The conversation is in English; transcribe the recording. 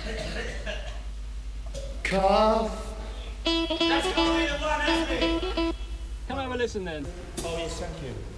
Cough. That's going to be the one, hasn't it? Can I have a listen then? Oh, yes, thank you.